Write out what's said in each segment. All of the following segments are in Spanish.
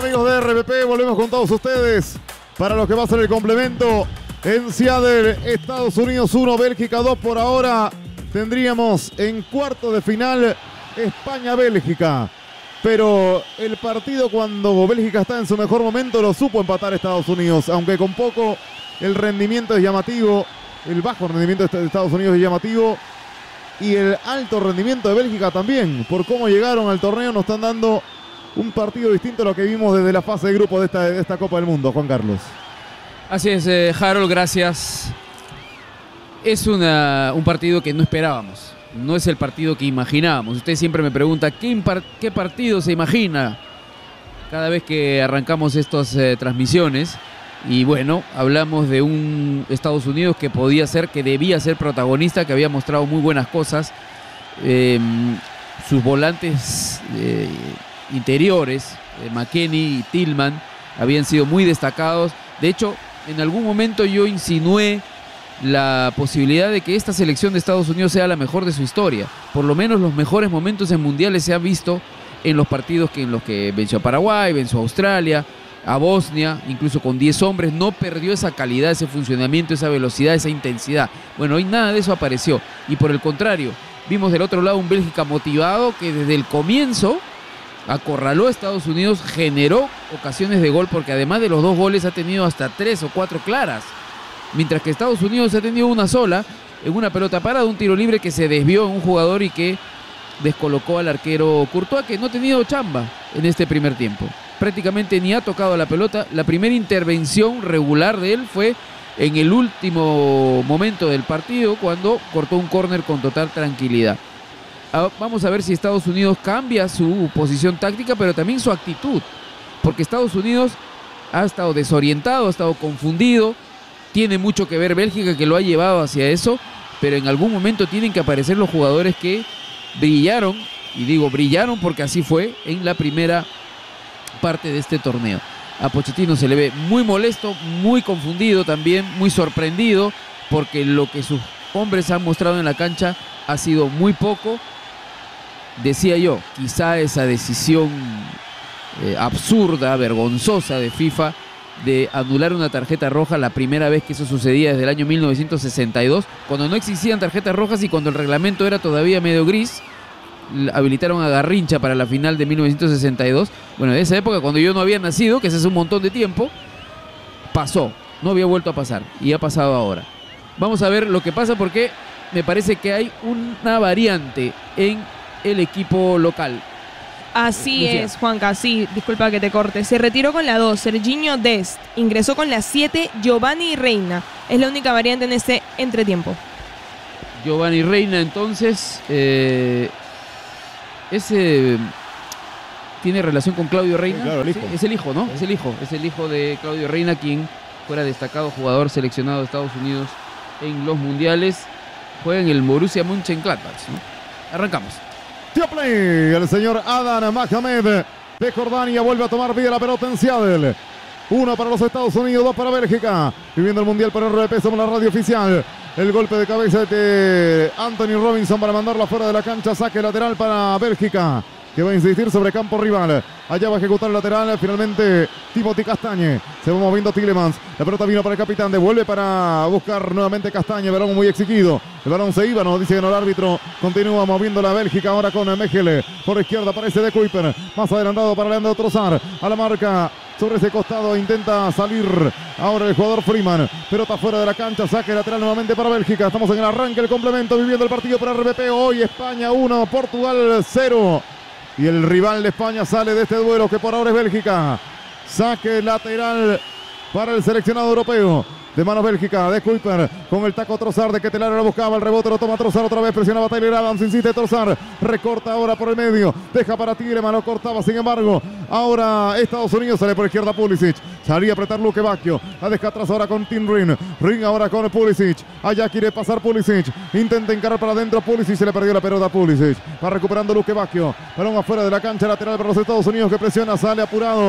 amigos de RPP, volvemos con todos ustedes para lo que va a ser el complemento en Seattle, Estados Unidos 1, Bélgica 2. Por ahora tendríamos en cuarto de final España-Bélgica, pero el partido, cuando Bélgica está en su mejor momento, lo supo empatar Estados Unidos, aunque con poco. El rendimiento es llamativo, el bajo rendimiento de Estados Unidos es llamativo y el alto rendimiento de Bélgica también. Por cómo llegaron al torneo, nos están dando un partido distinto a lo que vimos desde la fase de grupo de esta Copa del Mundo, Juan Carlos. Así es, Harold, gracias. Es un partido que no esperábamos, no es el partido que imaginábamos. Usted siempre me pregunta, ¿qué partido se imagina cada vez que arrancamos estas transmisiones? Y bueno, hablamos de un Estados Unidos que podía ser, que debía ser protagonista, que había mostrado muy buenas cosas. Sus volantes interiores, McKennie y Tillman, habían sido muy destacados. De hecho, en algún momento yo insinué la posibilidad de que esta selección de Estados Unidos sea la mejor de su historia. Por lo menos los mejores momentos en mundiales se han visto en los partidos en los que venció a Paraguay, venció a Australia, a Bosnia, incluso con 10 hombres. No perdió esa calidad, ese funcionamiento, esa velocidad, esa intensidad. Bueno, hoy nada de eso apareció. Y por el contrario, vimos del otro lado un Bélgica motivado que desde el comienzo acorraló a Estados Unidos, generó ocasiones de gol, porque además de los 2 goles ha tenido hasta 3 o 4 claras. Mientras que Estados Unidos ha tenido una sola, en una pelota parada, un tiro libre que se desvió en un jugador y que descolocó al arquero Courtois, que no ha tenido chamba en este primer tiempo. Prácticamente ni ha tocado la pelota. La primera intervención regular de él fue en el último momento del partido, cuando cortó un córner con total tranquilidad. Vamos a ver si Estados Unidos cambia su posición táctica, pero también su actitud, porque Estados Unidos ha estado desorientado, ha estado confundido. Tiene mucho que ver Bélgica, que lo ha llevado hacia eso, pero en algún momento tienen que aparecer los jugadores que brillaron, y digo brillaron porque así fue en la primera parte de este torneo. A Pochettino se le ve muy molesto, muy confundido también, muy sorprendido, porque lo que sus hombres han mostrado en la cancha ha sido muy poco. Decía yo, quizá esa decisión absurda, vergonzosa de FIFA de anular una tarjeta roja, la primera vez que eso sucedía desde el año 1962, cuando no existían tarjetas rojas y cuando el reglamento era todavía medio gris. Habilitaron a Garrincha para la final de 1962. Bueno, de esa época, cuando yo no había nacido, que es hace un montón de tiempo, pasó, no había vuelto a pasar, y ha pasado ahora. Vamos a ver lo que pasa, porque me parece que hay una variante en el equipo local. Así Lucía. es, Juanca, sí, disculpa que te corte. Se retiró con la 2, Serginho Dest. Ingresó con la 7, Giovanni Reina. Es la única variante en este entretiempo. Giovanni Reina, entonces, ¿tiene relación con Claudio Reina? Sí, claro, el hijo. Sí, es el hijo, ¿no? Es el hijo de Claudio Reina, quien fuera destacado jugador seleccionado de Estados Unidos en los mundiales. Juega en el Borussia Mönchengladbach, ¿no? Arrancamos. Tio play, el señor Adnan Mohamed de Jordania vuelve a tomar vida la pelota en Seattle. 1 para los Estados Unidos, 2 para Bélgica. Viviendo el Mundial por RP, somos la radio oficial. El golpe de cabeza de Anthony Robinson para mandarlo afuera de la cancha. Saque lateral para Bélgica, que va a insistir sobre campo rival. Allá va a ejecutar el lateral. Finalmente Timothy Castagne. Se va moviendo Tielemans. La pelota vino para el capitán. Devuelve para buscar nuevamente Castagne. Balón muy exigido. El balón se iba, nos dice que no el árbitro. Continúa moviendo la Bélgica ahora con Mechele. Por izquierda aparece De Kuyper. Más adelantado para Leandro Trossard. A la marca. Sobre ese costado intenta salir ahora el jugador Freeman. Pelota fuera de la cancha. Saque lateral nuevamente para Bélgica. Estamos en el arranque del complemento. Viviendo el partido para RPP. Hoy España 1, Portugal 0. Y el rival de España sale de este duelo, que por ahora es Bélgica. Saque lateral para el seleccionado europeo. De manos Bélgica, De Kuyper con el taco Trossard, de Ketelaere lo buscaba, el rebote lo toma Trossard otra vez, presionaba Tyler Adams, insiste Trossard, recorta ahora por el medio, deja para Tielemans, lo cortaba, sin embargo, ahora Estados Unidos sale por izquierda Pulisic, salía a apretar Luke Bacchio, la deja atrás ahora con Tim Ring, Ring ahora con Pulisic, allá quiere pasar Pulisic, intenta encarar para adentro Pulisic, se le perdió la pelota a Pulisic, va recuperando Luke Bacchio, balón afuera de la cancha lateral para los Estados Unidos que presiona, sale apurado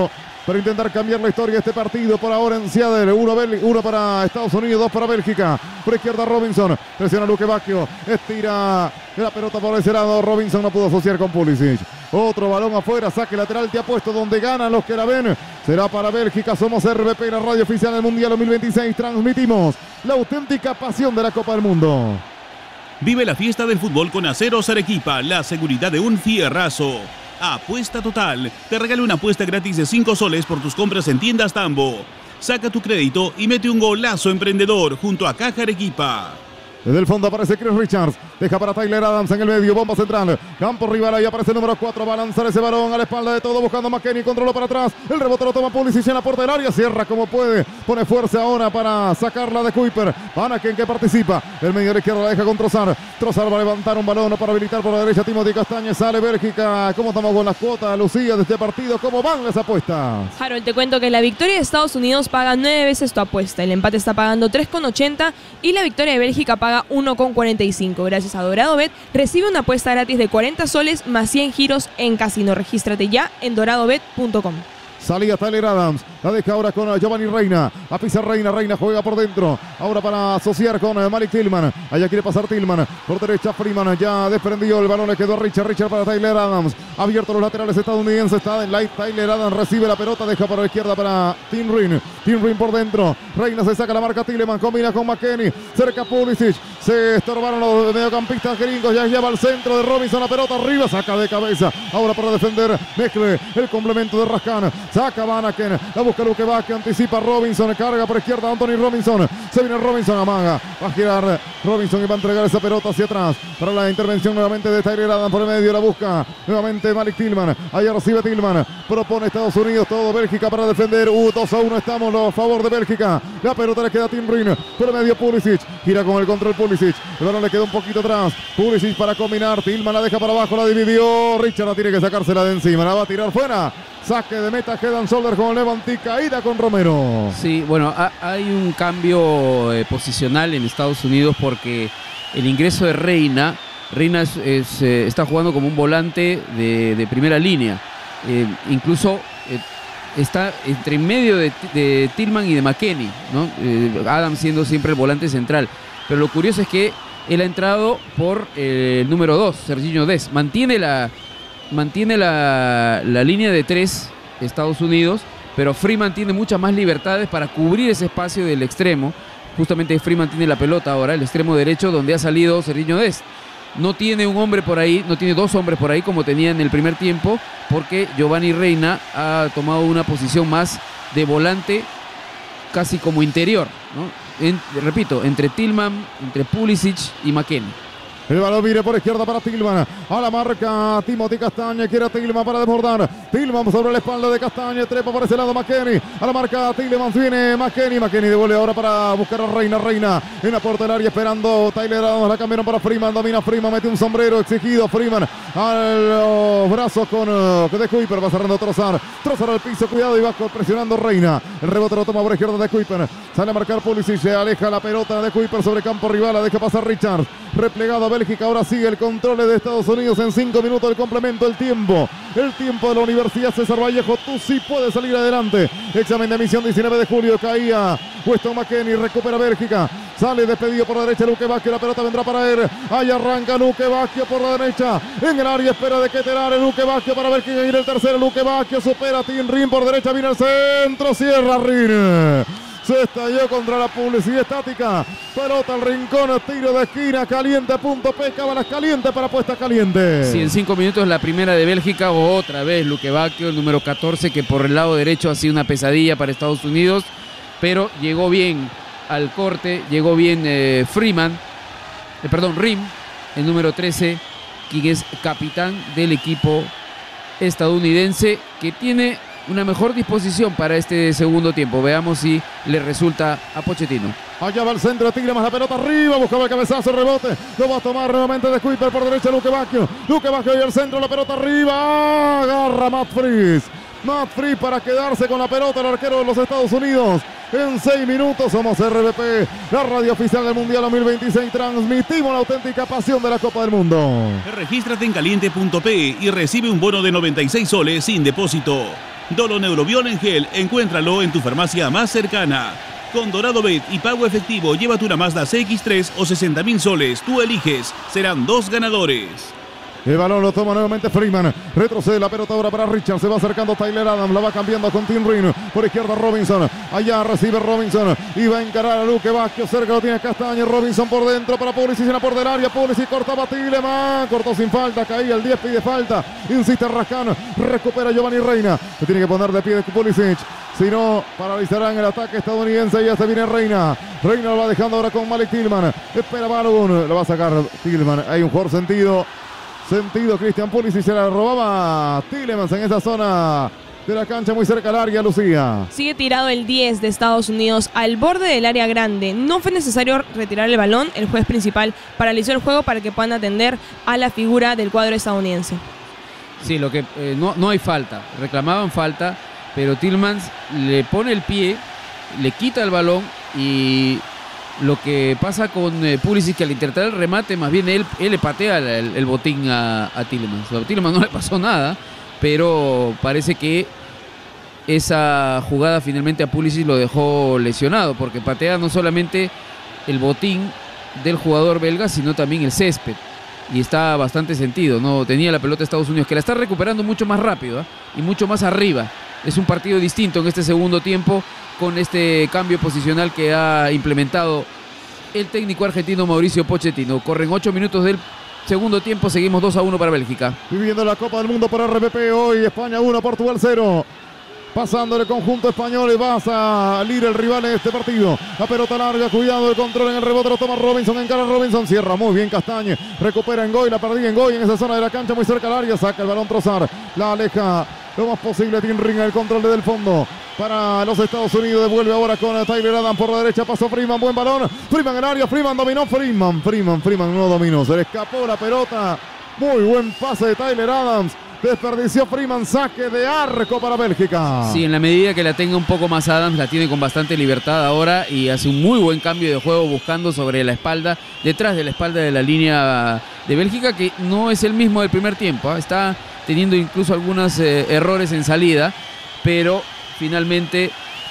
para intentar cambiar la historia de este partido. Por ahora en Seattle, uno para Estados Unidos, 2 para Bélgica. Por izquierda Robinson, presiona Luque Bacchio, estira la pelota por ese lado. Robinson no pudo asociar con Pulisic. Otro balón afuera, saque lateral, te apuesto donde ganan los que la ven. Será para Bélgica, somos RBP, la radio oficial del Mundial 2026. Transmitimos la auténtica pasión de la Copa del Mundo. Vive la fiesta del fútbol con Aceros Arequipa, la seguridad de un fierrazo. Apuesta Total, te regala una apuesta gratis de 5 soles por tus compras en tiendas Tambo. Saca tu crédito y mete un golazo emprendedor junto a Caja Arequipa. Desde el fondo aparece Chris Richards. Deja para Tyler Adams en el medio. Bomba central. Campo rival. Ahí aparece el número 4. Va a lanzar ese balón a la espalda de todo. Buscando a McKennie. Controló para atrás. El rebote lo toma Pulisic en la puerta del área. Cierra como puede. Pone fuerza ahora para sacarla de Kuiper. Vanaken que participa. El medio de la izquierda la deja con Trossard. Trossard va a levantar un balón para habilitar por la derecha. Timothy Castañe. Sale Bélgica. ¿Cómo estamos con las cuotas, Lucía, de este partido? ¿Cómo van las apuestas? Harold, te cuento que la victoria de Estados Unidos paga 9 veces tu apuesta. El empate está pagando 3,80 y la victoria de Bélgica paga 1,45. Gracias a DoradoBet, recibe una apuesta gratis de 40 soles más 100 giros en casino. Regístrate ya en doradobet.com. Salía Tyler Adams, la deja ahora con Giovanni Reina, a pisar Reina juega por dentro, ahora para asociar con Malik Tillman, allá quiere pasar Tillman, por derecha Freeman, ya desprendió el balón, le quedó a Richard para Tyler Adams, abierto los laterales estadounidenses, está en light, Tyler Adams recibe la pelota, deja para la izquierda para Tim Ring por dentro, Reina se saca la marca Tillman, combina con McKennie, cerca Pulisic, se estorbaron los mediocampistas gringos, ya lleva al centro de Robinson, la pelota arriba, saca de cabeza, ahora para defender, mezcle el complemento de Rascan. Saca Vanaken, la busca Luque Bacchio, anticipa Robinson, carga por izquierda Anthony Robinson, se viene Robinson, amaga, va a girar Robinson y va a entregar esa pelota hacia atrás, para la intervención nuevamente de Tyler Adams por el medio, la busca nuevamente Malik Tillman, allá recibe Tillman, propone Estados Unidos, todo Bélgica para defender, 2-1 estamos a favor de Bélgica, la pelota le queda a Tim Ring, por el medio Pulisic, gira con el control Pulisic, el balón le queda un poquito atrás, Pulisic para combinar, Tillman la deja para abajo, la dividió, Richard la tiene que sacársela de encima, la va a tirar fuera. Saque de meta, Head and Shoulder con Levante, caída con Romero. Sí, bueno, hay un cambio posicional en Estados Unidos porque el ingreso de Reina está jugando como un volante de primera línea. Incluso está entre medio de Tillman y de McKennie, ¿no? Adam siendo siempre el volante central. Pero lo curioso es que él ha entrado por el número 2, Serginho Dest. Mantiene la línea de 3 Estados Unidos, pero Freeman tiene muchas más libertades para cubrir ese espacio del extremo. Justamente Freeman tiene la pelota ahora, el extremo derecho donde ha salido Serginho Dest. No tiene un hombre por ahí, no tiene 2 hombres por ahí como tenía en el primer tiempo, porque Giovanni Reina ha tomado una posición más de volante, casi como interior, ¿no? Repito, entre Tillman, entre Pulisic y McKennie. El balón viene por izquierda para Tillman. A la marca Timothy Castañe. Quiere Tillman para desbordar. Tillman sobre la espalda de Castañe. Trepa por ese lado McKennie. A la marca Tillman viene McKennie. McKennie devuelve ahora para buscar a Reina. En la puerta del área esperando Tyler Adams. La cambiaron para Freeman. Domina Freeman. Mete un sombrero exigido. Freeman a los brazos con de Kuiper. Va cerrando Trossard. Trossard al piso. Cuidado y va presionando Reina. El rebote lo toma por izquierda de Kuiper. Sale a marcar Pulisic. Se aleja la pelota de Kuiper sobre campo rival. La deja pasar Richard. Replegado a Bélgica, ahora sigue el control de Estados Unidos en 5 minutos el complemento, el tiempo de la Universidad César Vallejo, tú sí puedes salir adelante. Examen de admisión 19 de julio, caía Weston McKennie, recupera Bélgica, sale despedido por la derecha Luque Bacchio, la pelota vendrá para él, ahí arranca Luque Bacchio por la derecha, en el área espera de Ketelare, Luque Bacchio para Bélgica, viene el tercero, Luque Bacchio supera a Tim Ring por derecha, viene el centro, cierra Ring. Se estalló contra la publicidad estática. Pelota al rincón, tiro de esquina, caliente.p, cábalas caliente para apuestas calientes. Sí, en 5 minutos la primera de Bélgica, otra vez Luque Bacchio, el número 14, que por el lado derecho ha sido una pesadilla para Estados Unidos, pero llegó bien al corte, llegó bien Rim, el número 13, quien es capitán del equipo estadounidense, que tiene una mejor disposición para este segundo tiempo. Veamos si le resulta a Pochettino. Allá va el centro, tira más la pelota arriba, buscaba el cabezazo, el rebote, lo va a tomar nuevamente de Kuiper por derecha Luque Bacchio y el centro, la pelota arriba, agarra Matt Freese para quedarse con la pelota, el arquero de los Estados Unidos. En 6 minutos somos RBP, la radio oficial del Mundial 2026. Transmitimos la auténtica pasión de la Copa del Mundo. Regístrate en caliente.p y recibe un bono de 96 soles sin depósito. Doloneurobión en gel, encuéntralo en tu farmacia más cercana. Con Dorado Bet y pago efectivo, llévate una Mazda CX-3 o 60.000 soles. Tú eliges. Serán 2 ganadores. El balón lo toma nuevamente Freeman. Retrocede la pelota ahora para Richard. Se va acercando Tyler Adams. La va cambiando con Tim Ring. Por izquierda Robinson. Allá recibe Robinson. Y va a encarar a Luque Vázquez. Cerca lo tiene Castaño. Robinson por dentro para Pulisic. En por del área. Pulisic cortaba Tielemans. Cortó sin falta. Caía el 10. Pide falta. Insiste Rascán. Recupera Giovanni Reina. Se tiene que poner de pie de Pulisic. Si no, paralizarán el ataque estadounidense. Y ya se viene Reina. Reina lo va dejando ahora con Malik Tillman. Espera Balogun. Lo va a sacar Tillman. Hay un jugador sentido Christian Pulisic, se la robaba Tielemans en esa zona de la cancha muy cerca al área, Lucía. Sigue tirado el 10 de Estados Unidos al borde del área grande. No fue necesario retirar el balón. El juez principal paralizó el juego para que puedan atender a la figura del cuadro estadounidense. Sí, lo que no hay falta. Reclamaban falta, pero Tielemans le pone el pie, le quita el balón y lo que pasa con Pulisic, que al intentar el remate, más bien él le patea el botín a Tielemans. A Tielemans no le pasó nada, pero parece que esa jugada finalmente a Pulisic lo dejó lesionado, porque patea no solamente el botín del jugador belga, sino también el césped. Y está bastante sentido, ¿no? Tenía la pelota de Estados Unidos, que la está recuperando mucho más rápido, y mucho más arriba. Es un partido distinto en este segundo tiempo, con este cambio posicional que ha implementado el técnico argentino Mauricio Pochettino. Corren 8 minutos del segundo tiempo, seguimos 2-1 para Bélgica. Viviendo la Copa del Mundo por RPP hoy, España 1, Portugal 0. Pasando el conjunto español y va a salir el rival en este partido. La pelota larga, cuidado, el control en el rebote, lo toma Robinson, encara Robinson, cierra muy bien Castañe, recupera Ngoy, la perdí Ngoy en esa zona de la cancha muy cerca al área, saca el balón Trossard, la aleja lo más posible Tim Ring, el control desde el fondo para los Estados Unidos, devuelve ahora con Tyler Adams por la derecha, pasó Freeman, buen balón, Freeman en área, Freeman dominó, Freeman no dominó, se le escapó la pelota, muy buen pase de Tyler Adams. Desperdició Freeman, saque de arco para Bélgica. Sí, en la medida que la tenga un poco más Adams, la tiene con bastante libertad ahora y hace un muy buen cambio de juego buscando sobre la espalda, detrás de la espalda de la línea de Bélgica, que no es el mismo del primer tiempo, ¿eh? Está teniendo incluso algunos errores en salida, pero finalmente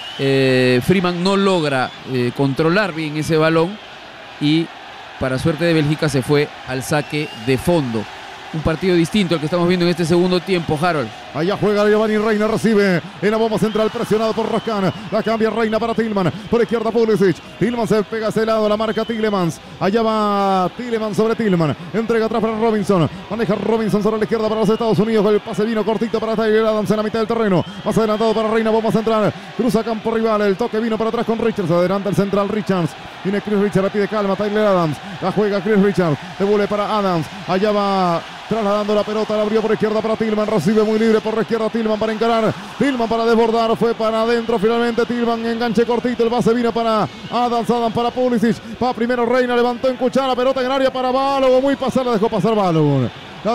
Freeman no logra controlar bien ese balón y para suerte de Bélgica se fue al saque de fondo. Un partido distinto al que estamos viendo en este segundo tiempo, Harold. Allá juega Giovanni Reina, recibe en la bomba central, presionado por Rascán. La cambia Reina para Tillman. Por izquierda Pulisic. Tillman se pega a ese lado, la marca Tielemans. Allá va Tielemans sobre Tillman. Entrega atrás para Robinson. Maneja Robinson sobre la izquierda para los Estados Unidos. El pase vino cortito para Tyler Adams en la mitad del terreno. Más adelantado para Reina, bomba central. Cruza campo rival. El toque vino para atrás con Richards. Adelanta el central Richards. Viene Chris Richards, pide calma Tyler Adams. La juega Chris Richards. Devuelve para Adams. Allá va trasladando la pelota, la abrió por izquierda para Tillman, recibe muy libre por la izquierda Tillman para encarar, Tillman para desbordar, fue para adentro finalmente Tillman, enganche cortito, el base vino para Adams para Pulisic, va primero Reina, levantó en cuchara, pelota en área para Balogun, muy pasada, la dejó pasar Balogun,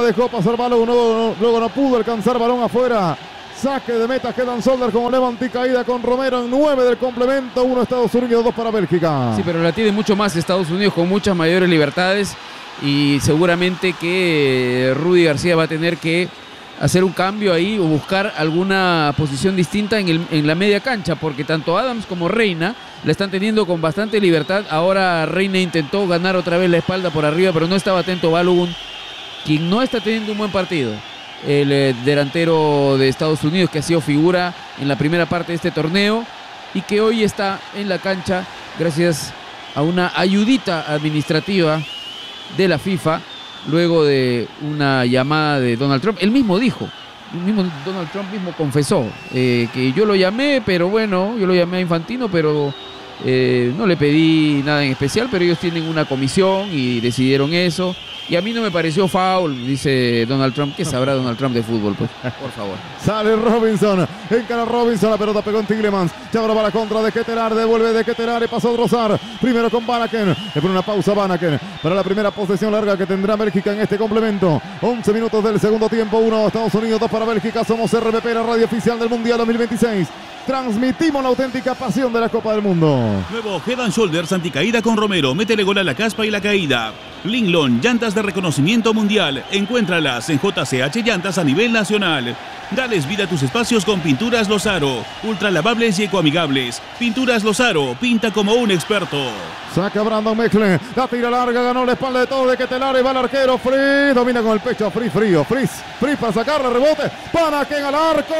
luego no pudo alcanzar balón afuera. Saque de meta, quedan Solder como levanta y caída con Romero en 9 del complemento, 1 Estados Unidos, 2 para Bélgica. Sí, pero la tiene mucho más Estados Unidos con muchas mayores libertades y seguramente que Rudy García va a tener que hacer un cambio ahí o buscar alguna posición distinta en la media cancha, porque tanto Adams como Reina la están teniendo con bastante libertad. Ahora Reina intentó ganar otra vez la espalda por arriba, pero no estaba atento Balogun, quien no está teniendo un buen partido. El delantero de Estados Unidos, que ha sido figura en la primera parte de este torneo y que hoy está en la cancha gracias a una ayudita administrativa de la FIFA luego de una llamada de Donald Trump. Él mismo dijo, Donald Trump mismo confesó que yo lo llamé, pero bueno, yo lo llamé a Infantino, pero no le pedí nada en especial, pero ellos tienen una comisión y decidieron eso. Y a mí no me pareció foul, dice Donald Trump. ¿Qué sabrá Donald Trump de fútbol, pues? Por favor. Sale Robinson, encara Robinson, la pelota pegó en Tielemans. Ya ahora va la contra de Ketelaere, devuelve de Ketelaere, pasó Trossard. Primero con Vanaken, le pone una pausa Vanaken para la primera posesión larga que tendrá Bélgica en este complemento. 11 minutos del segundo tiempo, 1 Estados Unidos, 2 para Bélgica. Somos RPP, la radio oficial del Mundial 2026. Transmitimos la auténtica pasión de la Copa del Mundo. Nuevo Head & Shoulders anticaída con Romero. Métele gol a la caspa y la caída. Linglon, llantas de reconocimiento mundial. Encuéntralas en JCH Llantas a nivel nacional. Dales vida a tus espacios con Pinturas Lozaro. Ultra lavables y ecoamigables. Pinturas Lozaro, pinta como un experto. Saca Brandon Mexle, la tira larga, ganó la espalda de todo de Ketelare, va el arquero, Fritz, domina con el pecho, Fritz frío, Fritz para sacarle rebote, Vanaken al arco,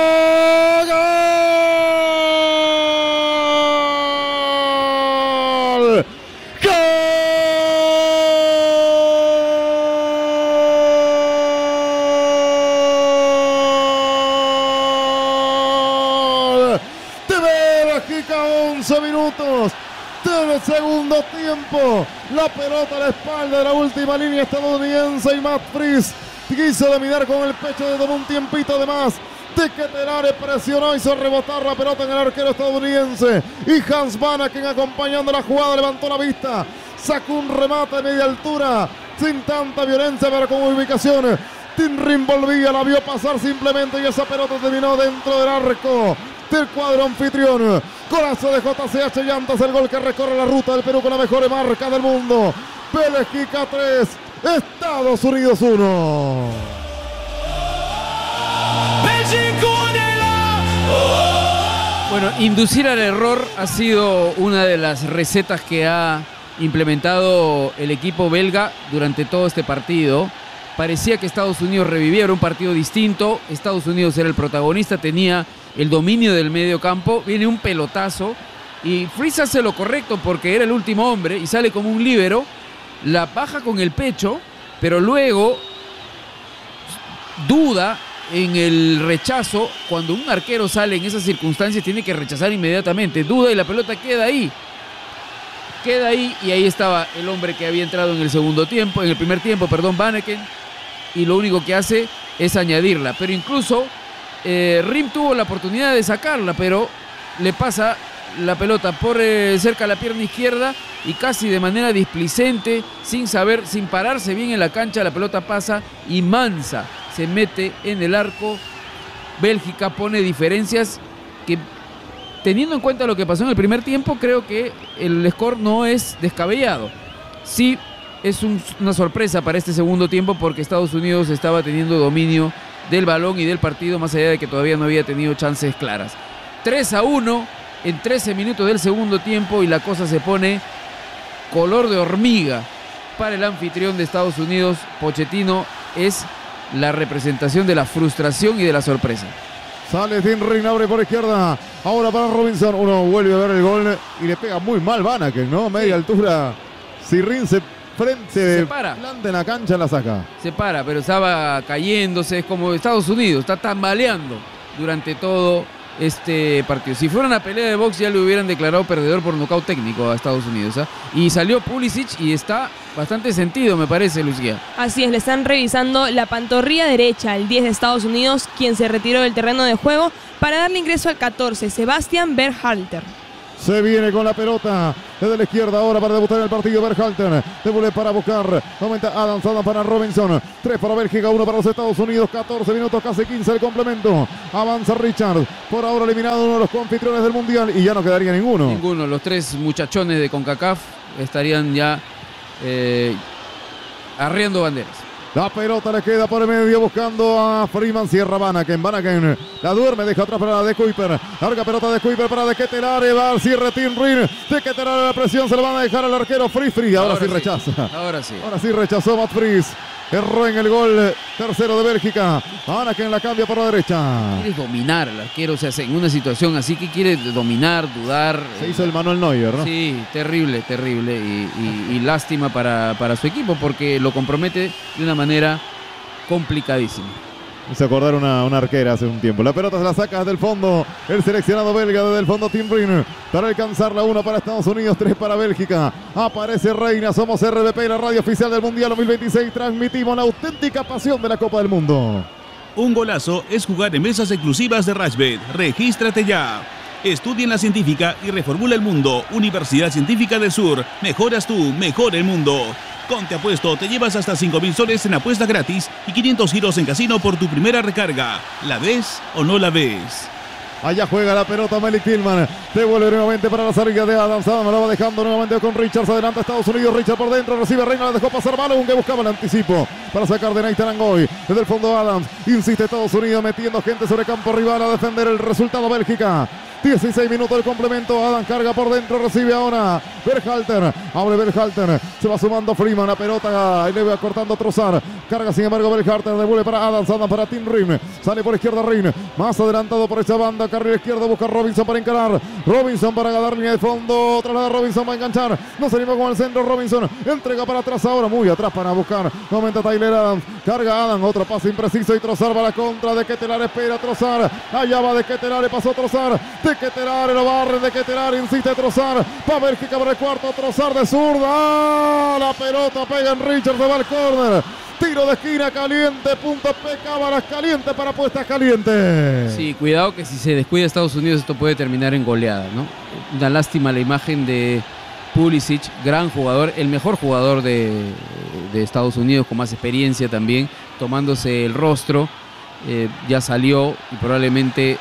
¡gol! ¡Gol! De Bélgica, 11 minutos. Del segundo tiempo, la pelota a la espalda de la última línea estadounidense y Matt Fritz quiso dominar con el pecho, de tomó un tiempito de más. De Ketelare presionó, hizo rebotar la pelota en el arquero estadounidense y Hans Vanaken acompañando la jugada levantó la vista, sacó un remate de media altura sin tanta violencia pero con ubicación. Tinrin volvía, la vio pasar simplemente y esa pelota terminó dentro del arco del cuadro anfitrión. Golazo de JCH Llantas, el gol que recorre la ruta del Perú con la mejor marca del mundo. Bélgica 3, Estados Unidos 1. Bueno, inducir al error ha sido una de las recetas que ha implementado el equipo belga durante todo este partido. Parecía que Estados Unidos revivía, era un partido distinto. Estados Unidos era el protagonista, tenía el dominio del medio campo. Viene un pelotazo y Fritz hace lo correcto porque era el último hombre y sale como un líbero. La baja con el pecho, pero luego duda en el rechazo. Cuando un arquero sale en esas circunstancias tiene que rechazar inmediatamente. Duda y la pelota queda ahí. Queda ahí y ahí estaba el hombre que había entrado en el segundo tiempo, en el primer tiempo, perdón, Vanaken. Y lo único que hace es añadirla. Pero incluso Rim tuvo la oportunidad de sacarla, pero le pasa la pelota por cerca de la pierna izquierda y casi de manera displicente, sin saber, sin pararse bien en la cancha, la pelota pasa y Mansa se mete en el arco. Bélgica pone diferencias que, teniendo en cuenta lo que pasó en el primer tiempo, creo que el score no es descabellado. Sí, es una sorpresa para este segundo tiempo porque Estados Unidos estaba teniendo dominio del balón y del partido, más allá de que todavía no había tenido chances claras. 3-1 en 13 minutos del segundo tiempo y la cosa se pone color de hormiga para el anfitrión de Estados Unidos. Pochettino es la representación de la frustración y de la sorpresa. Sale Tinrin, abre por izquierda, ahora para Robinson, uno vuelve a ver el gol y le pega muy mal Vanaken, ¿no? Media altura, Sirrin se para, planta en la cancha, la saca. Se para, pero estaba cayéndose, es como Estados Unidos, está tambaleando durante todo este partido. Si fuera una pelea de box ya le hubieran declarado perdedor por nocaut técnico a Estados Unidos, ¿eh? Y salió Pulisic y está bastante sentido, me parece, Lucía. Así es, le están revisando la pantorrilla derecha al 10 de Estados Unidos, quien se retiró del terreno de juego para darle ingreso al 14, Sebastian Berhalter. Se viene con la pelota desde la izquierda ahora para debutar en el partido. Berhalter devuelve para buscar. Aumenta Adams para Robinson. 3 para Bélgica, 1 para los Estados Unidos. 14 minutos, casi 15 el complemento. Avanza Richard. Por ahora eliminado uno de los anfitriones del Mundial y ya no quedaría ninguno. Ninguno. Los 3 muchachones de CONCACAF estarían ya arriando banderas. La pelota le queda por el medio buscando a Freeman. Cierra Vanaken. Vanaken la duerme, deja atrás para la de Kuiper. Larga pelota de Kuiper para de Ketelare. Va al cierre Tinrin. De Ketelare la presión se la van a dejar al arquero Free. Ahora sí rechaza. Ahora sí. Ahora sí rechazó Matt Fritz. Erró en el gol tercero de Bélgica. Vanaken la cambia por la derecha. Quiere dominar al arquero, o sea, en una situación así que quiere dominar, dudar. Se hizo el Manuel Neuer, ¿no? Sí, terrible, terrible. Y lástima para su equipo porque lo compromete de una manera complicadísima. Se acordaron una arquera hace un tiempo. La pelota se la saca desde el fondo. El seleccionado belga desde el fondo, Tinrin. Para alcanzarla, 1 para Estados Unidos, 3 para Bélgica. Aparece Reina. Somos RBP, la radio oficial del Mundial 2026. Transmitimos la auténtica pasión de la Copa del Mundo. Un golazo es jugar en mesas exclusivas de Rashbet. Regístrate ya. Estudia en la científica y reformula el mundo. Universidad Científica del Sur. Mejoras tú, mejor el mundo. Con Te Apuesto te llevas hasta 5.000 soles en apuesta gratis y 500 giros en casino por tu primera recarga. ¿La ves o no la ves? Allá juega la pelota Melik Tillman. Devuelve nuevamente para la salida de Adams. Adams la va dejando nuevamente con Richards. Adelanta Estados Unidos. Richards por dentro. Recibe Reina. La dejó pasar Balogun que buscaba el anticipo para sacar de Nathan Angoy. Desde el fondo Adams. Insiste Estados Unidos metiendo gente sobre campo rival a defender el resultado Bélgica. 16 minutos del complemento. Adam carga por dentro. Recibe ahora Berhalter. Abre Berhalter. Se va sumando Freeman. La pelota y le va cortando a Trossard. Carga sin embargo Berhalter. Devuelve para Adams. Adams para Tim Rim. Sale por izquierda Rim. Más adelantado por esa banda. Carril izquierdo. Busca Robinson para encarar. Robinson para ganar línea de fondo. Traslada Robinson va a enganchar. No se anima con el centro. Robinson entrega para atrás ahora. Muy atrás para buscar. Momento Tyler Adams. Carga Adams. Otro pase impreciso y Trossard va a la contra. De Ketelaere espera Trossard. Allá va de Ketelaere. Pasó Trossard. De Ketelaere lo barre. De Ketelaere insiste Trossard. Va Bélgica para el cuarto. Trossard de zurda. La pelota pega en Richards. Se va al córner. Tiro de esquina caliente. Punto P. Cábalas caliente para apuestas calientes. Sí, cuidado que si se descuida Estados Unidos esto puede terminar en goleada, ¿no? Una lástima la imagen de Pulisic, gran jugador, el mejor jugador de Estados Unidos, con más experiencia también, tomándose el rostro. Ya salió y probablemente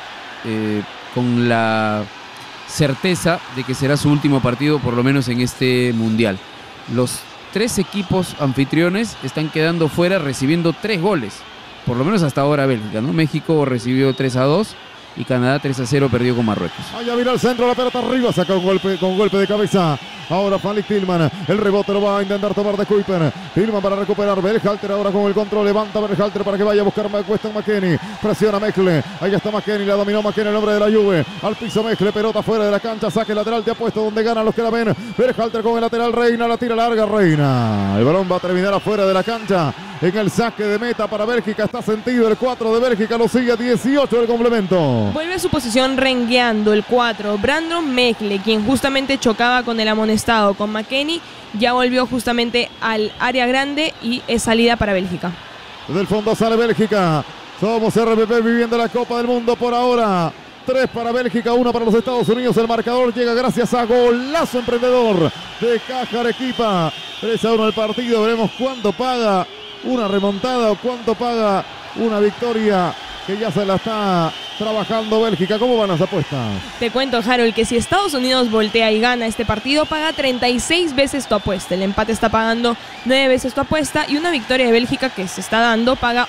con la certeza de que será su último partido, por lo menos en este mundial. Los 3 equipos anfitriones están quedando fuera recibiendo 3 goles, por lo menos hasta ahora Bélgica, ¿no? México recibió 3-2 y Canadá 3-0 perdió con Marruecos. Allá mira el centro, la pelota arriba, saca un golpe de cabeza. Ahora Melik Tillman, el rebote lo va a intentar tomar de Kuiper. Tillman para recuperar, Berhalter ahora con el control, levanta Berhalter para que vaya a buscar Weston McKennie. Presiona Mekle, ahí está McKennie, la dominó McKennie, el hombre de la Juve. Al piso Mekle, pelota fuera de la cancha, saque lateral, te ha puesto donde ganan los que la ven. Berhalter con el lateral, Reina, la tira larga, Reina. El balón va a terminar afuera de la cancha. En el saque de meta para Bélgica está sentido el 4 de Bélgica, lo sigue 18 del complemento. Vuelve a su posición rengueando el 4, Brandon Mekle, quien justamente chocaba con el amonestado, con McKennie, ya volvió justamente al área grande y es salida para Bélgica. Desde el fondo sale Bélgica. Somos RPP viviendo la Copa del Mundo por ahora. 3 para Bélgica, 1 para los Estados Unidos. El marcador llega gracias a golazo emprendedor de Caja Arequipa. 3-1 el partido. Veremos cuánto paga una remontada o cuánto paga una victoria que ya se la está trabajando Bélgica. ¿Cómo van las apuestas? Te cuento, Harold, que si Estados Unidos voltea y gana este partido, paga 36 veces tu apuesta. El empate está pagando 9 veces tu apuesta y una victoria de Bélgica que se está dando paga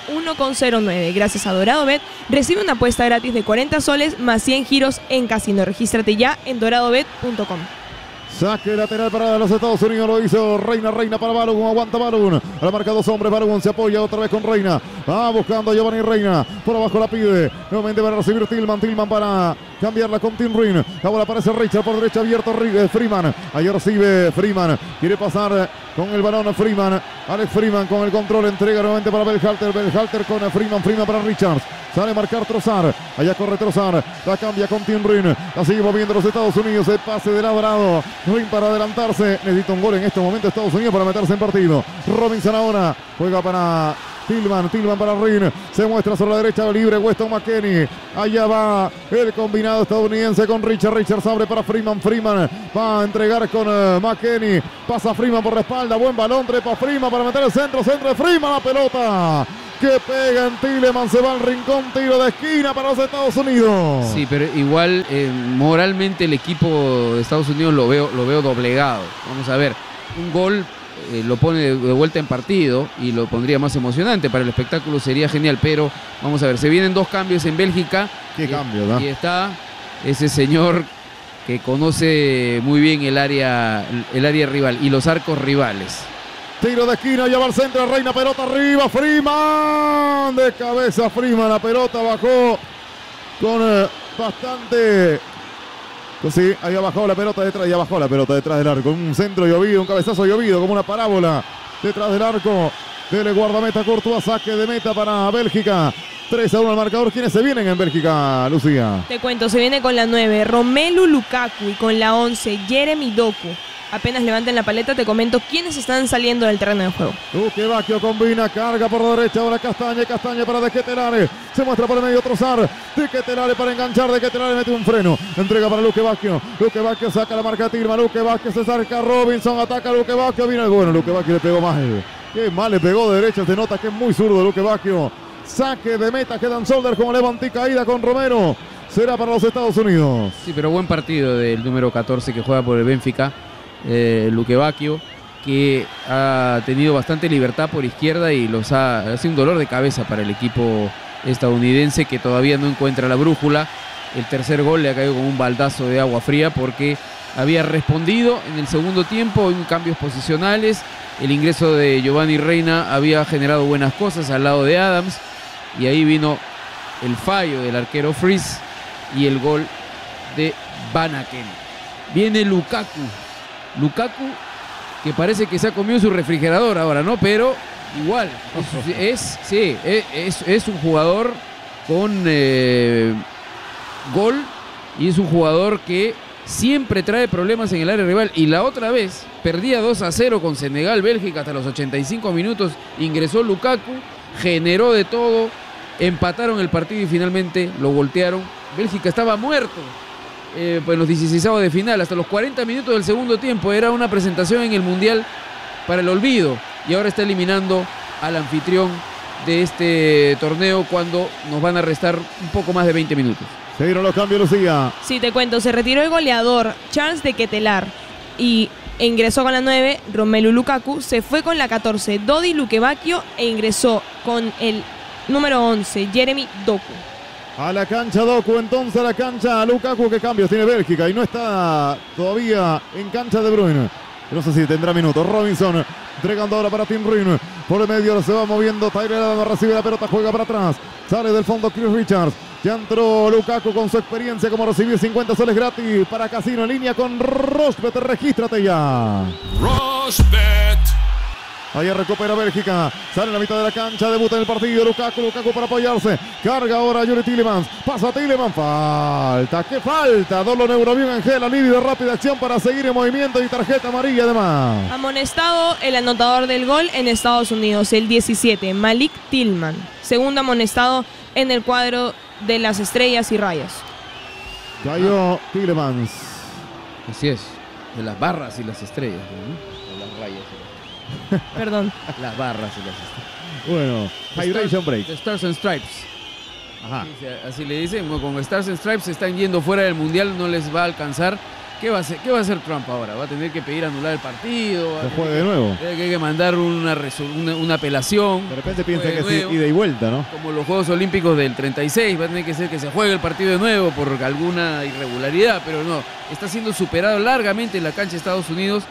1,09. Gracias a DoradoBet, recibe una apuesta gratis de 40 soles más 100 giros en casino. Regístrate ya en doradobet.com. Saque lateral para los Estados Unidos, lo hizo Reina para Balogun, aguanta Balogun, a la marca 2 hombres, Balogun se apoya otra vez con Reina, va buscando a Giovanni Reina, por abajo la pide, nuevamente para recibir Tillman para cambiarla con Tim Ring, ahora aparece Richard por derecha abierto, Freeman, ahí recibe Freeman, quiere pasar con el balón Freeman, Alex Freeman con el control, entrega nuevamente para Berhalter con Freeman para Richards, sale a marcar Trossard, allá corre Trossard, la cambia con Tim Ring, la sigue moviendo los Estados Unidos, el pase de Labrado, Ring para adelantarse, necesita un gol en este momento Estados Unidos para meterse en partido. Robinson ahora juega para Tillman para Ring, se muestra sobre la derecha libre Weston McKennie, allá va el combinado estadounidense con Richards abre para Freeman va a entregar con McKennie, pasa Freeman por la espalda, buen balón, trepa Freeman para meter el centro de Freeman, la pelota que pega en Tillman, se va al rincón, tiro de esquina para los Estados Unidos. Sí, pero igual moralmente el equipo de Estados Unidos lo veo doblegado. Vamos a ver, un gol lo pone de vuelta en partido y lo pondría más emocionante, para el espectáculo sería genial, pero vamos a ver, se vienen 2 cambios en Bélgica. ¿Qué cambio, no? Y está ese señor que conoce muy bien el área rival y los arcos rivales. Tiro de esquina, ya va al centro, Reina, pelota arriba, Freeman, de cabeza Freeman, la pelota bajó con bastante... Sí, ahí bajó la pelota detrás, ya bajó la pelota detrás del arco, un centro llovido, un cabezazo llovido, como una parábola detrás del arco del guardameta Courtois, saque de meta para Bélgica. 3-1 al marcador. ¿Quiénes se vienen en Bélgica, Lucía? Te cuento, se viene con la 9, Romelu Lukaku, y con la 11, Jeremy Doku. Apenas levanten la paleta, te comento quiénes están saliendo del terreno de juego. Luque Bacchio combina, carga por la derecha, ahora Castañe para De Ketelaere, se muestra por el medio Trossard, De Ketelaere para enganchar, De Ketelaere mete un freno, entrega para Luque Bacchio saca la marca Tillman, Luque Bacchio se acerca, Robinson ataca Luque Bacchio, viene el bueno, Luque Bacchio le pegó mal, qué mal le pegó de derecha, se nota que es muy zurdo Luque Bacchio. Saque de meta, quedan Solder con levanta y caída con Romero. será para los Estados Unidos. Sí, pero buen partido del número 14 que juega por el Benfica, Luque Bacchio, que ha tenido bastante libertad por izquierda y ha sido un dolor de cabeza para el equipo estadounidense, que todavía no encuentra la brújula. El tercer gol le ha caído como un baldazo de agua fría porque había respondido en el segundo tiempo en cambios posicionales. El ingreso de Giovanni Reina había generado buenas cosas al lado de Adams, y ahí vino el fallo del arquero Fries y el gol de Van Aken. Viene Lukaku, que parece que se ha comido su refrigerador ahora, ¿no? Pero igual, es un jugador con gol, y es un jugador que siempre trae problemas en el área rival. Y la otra vez perdía 2-0 con Senegal, Bélgica, hasta los 85 minutos. Ingresó Lukaku, generó de todo, empataron el partido y finalmente lo voltearon. Bélgica estaba muerto en los 16avos de final, hasta los 40 minutos del segundo tiempo. Era una presentación en el Mundial para el olvido, y ahora está eliminando al anfitrión de este torneo cuando nos van a restar un poco más de 20 minutos. Se dieron los cambios, Lucía. Sí, te cuento, se retiró el goleador Charles de Ketelaar y ingresó con la 9 Romelu Lukaku, se fue con la 14 Dodi Luque Bacchio e ingresó con el número 11 Jeremy Doku. A la cancha Doku, entonces a la cancha Lukaku. ¿Qué cambios tiene Bélgica? Y no está todavía en cancha De Bruyne. No sé si tendrá minutos. Robinson entregando ahora para Tim Ruin. Por el medio se va moviendo Tyler Adams, recibe la pelota, juega para atrás. Sale del fondo Chris Richards. Ya entró Lukaku con su experiencia como recibir 50 soles gratis para Casino en línea con Rosbet. Regístrate ya. Rosbet. Ahí recupera Bélgica. Sale en la mitad de la cancha. Debuta en el partido. Lukaku para apoyarse. Carga ahora Yuri Tielemans. Pasa a Tielemans. Falta. ¿Qué falta? Dolo Neurobión Angela. Libre de rápida acción para seguir en movimiento y tarjeta amarilla además. Amonestado el anotador del gol en Estados Unidos, el 17, Malik Tillman. Segundo amonestado en el cuadro de las estrellas y rayas. Cayó Tielemans. Así es. De las barras y las estrellas, ¿no? De las rayas. Perdón. Las barras y las estrellas. Bueno, hydration break. The Stars and Stripes. Ajá. Así le dicen. Con Stars and Stripes se están yendo fuera del Mundial, no les va a alcanzar. ¿Qué va a hacer Trump ahora? Va a tener que pedir anular el partido. Se juegue de nuevo. Hay que mandar una apelación. De repente piensa que es ida y vuelta, ¿no? Como los Juegos Olímpicos del 36, va a tener que ser que se juegue el partido de nuevo por alguna irregularidad, pero no. Está siendo superado largamente en la cancha de Estados Unidos.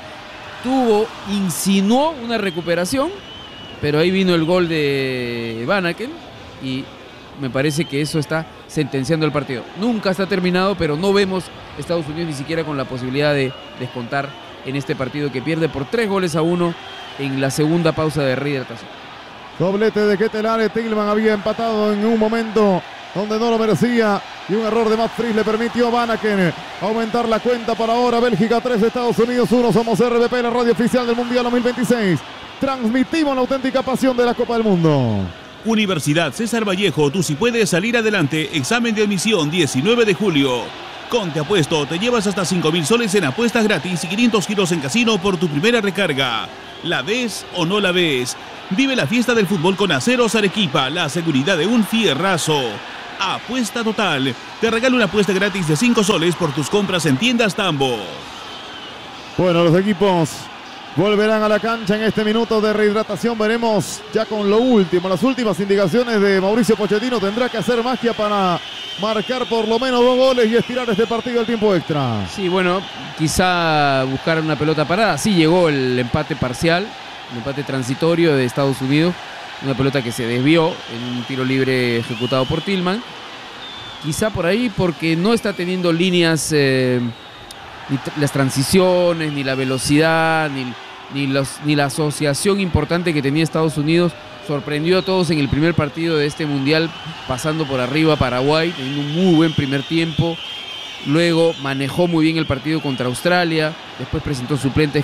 Insinuó una recuperación, pero ahí vino el gol de Van Aken y me parece que eso está sentenciando el partido. Nunca está terminado, pero no vemos Estados Unidos ni siquiera con la posibilidad de descontar en este partido que pierde por 3-1 en la segunda pausa de rehidratación. Doblete de Ketelaar. Tillman había empatado en un momento donde no lo merecía y un error de Matt Fries le permitió a Van Aken aumentar la cuenta. Para ahora Bélgica 3, Estados Unidos 1. Somos RBP, la radio oficial del Mundial 2026. Transmitimos la auténtica pasión de la Copa del Mundo. Universidad César Vallejo, tú sí puedes salir adelante. Examen de admisión 19 de julio. Con Te Apuesto te llevas hasta 5.000 soles en apuestas gratis y 500 giros en casino por tu primera recarga. ¿La ves o no la ves? Vive la fiesta del fútbol con Aceros Arequipa, la seguridad de un fierrazo. Apuesta Total te regala una apuesta gratis de 5 soles por tus compras en tiendas Tambo. Bueno, los equipos volverán a la cancha en este minuto de rehidratación. Veremos ya con lo último, las últimas indicaciones de Mauricio Pochettino. Tendrá que hacer magia para marcar por lo menos 2 goles y estirar este partido al tiempo extra. Sí, bueno, quizá buscar una pelota parada. Sí llegó el empate parcial, el empate transitorio de Estados Unidos. Una pelota que se desvió en un tiro libre ejecutado por Tillman. Quizá por ahí porque no está teniendo líneas, ni las transiciones, ni la velocidad, ni la asociación importante que tenía Estados Unidos. Sorprendió a todos en el primer partido de este Mundial, pasando por arriba a Paraguay, teniendo un muy buen primer tiempo. Luego manejó muy bien el partido contra Australia. Después presentó suplentes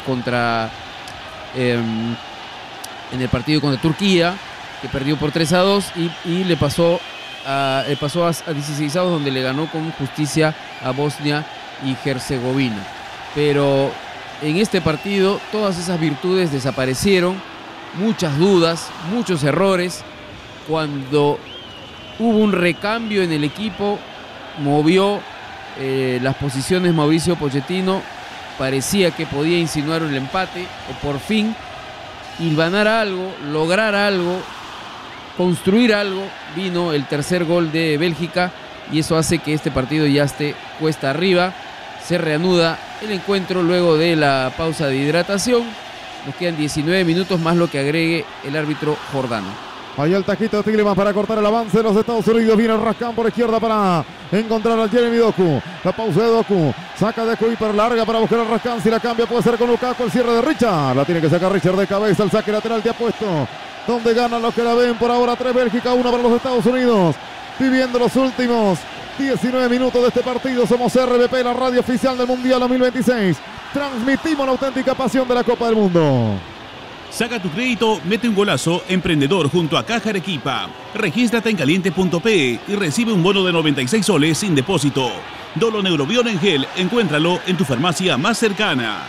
en el partido contra Turquía, que perdió por 3-2 y le pasó a 16avos, donde le ganó con justicia a Bosnia y Herzegovina. Pero en este partido todas esas virtudes desaparecieron, muchas dudas, muchos errores. Cuando hubo un recambio en el equipo, movió las posiciones Mauricio Pochettino, parecía que podía insinuar el empate o por fin hilvanar algo, lograr algo, construir algo. Vino el tercer gol de Bélgica y eso hace que este partido ya esté cuesta arriba. Se reanuda el encuentro luego de la pausa de hidratación. Nos quedan 19 minutos más lo que agregue el árbitro Jordano. Ahí el taquito de Tielemans para cortar el avance de los Estados Unidos. Viene el Rascán por izquierda para encontrar al Jeremy Doku. La pausa de Doku. Saca de Kuiper, larga para buscar al Rascán. Si la cambia puede ser con Lukaku. El cierre de Richard. La tiene que sacar Richard de cabeza. El saque lateral te ha puesto. Donde ganan los que la ven por ahora. 3 Bélgica, 1 para los Estados Unidos. Viviendo los últimos 19 minutos de este partido. Somos RBP, la radio oficial del Mundial 2026. Transmitimos la auténtica pasión de la Copa del Mundo. Saca tu crédito, mete un golazo, emprendedor junto a Caja Arequipa. Regístrate en caliente.pe y recibe un bono de 96 soles sin depósito. Dolo Neurobión en gel, encuéntralo en tu farmacia más cercana.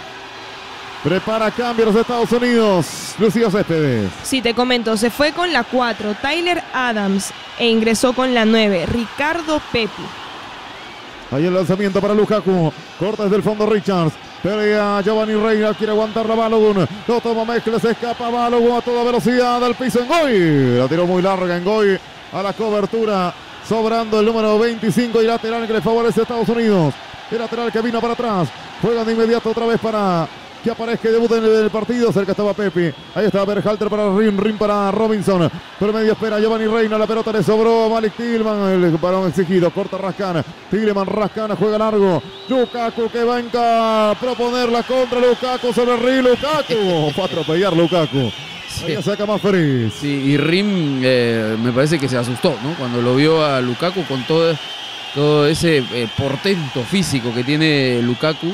Prepara cambio los Estados Unidos. Lucía Céspedes. Sí, te comento, se fue con la 4, Tyler Adams, e ingresó con la 9, Ricardo Pepi. Ahí el lanzamiento para Lukaku. Corta desde el fondo Richards. Pelea Giovanni Reina, quiere aguantar la Balogun. Lo toma Mezcla, se escapa Balogun a toda velocidad al piso Ngoy. La tiró muy larga Ngoy a la cobertura. Sobrando el número 25 y lateral que le favorece a Estados Unidos. El lateral que vino para atrás. Juega de inmediato otra vez para que aparezca y debute en el partido. Cerca estaba Pepi. Ahí está Berhalter para Rim para Robinson. Por medio espera Giovanni Reina. La pelota le sobró a Malik Tielemans. El balón exigido. Corta Rascán. Tielemans, Rascán juega largo. Lukaku que va a proponer la contra. Lukaku sobre Rim. Lukaku. Fue a atropellar Lukaku. Sí. Ahí saca más feliz. Sí, y Rim me parece que se asustó, ¿no? Cuando lo vio a Lukaku con todo ese portento físico que tiene Lukaku.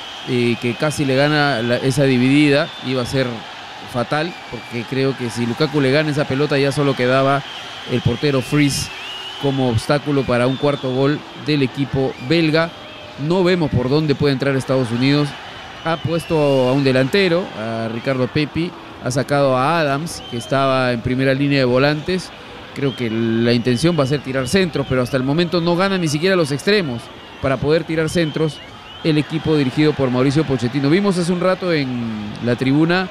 Que casi le gana esa dividida, iba a ser fatal, porque creo que si Lukaku le gana esa pelota ya solo quedaba el portero Fries como obstáculo para un cuarto gol del equipo belga. No vemos por dónde puede entrar Estados Unidos. Ha puesto a un delantero, a Ricardo Pepi, ha sacado a Adams, que estaba en primera línea de volantes. Creo que la intención va a ser tirar centros, pero hasta el momento no gana ni siquiera los extremos para poder tirar centros el equipo dirigido por Mauricio Pochettino. Vimos hace un rato en la tribuna